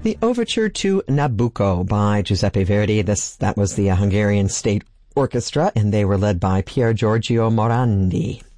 The Overture to Nabucco by Giuseppe Verdi. That was the Hungarian State Orchestra, and they were led by Pier Giorgio Morandi.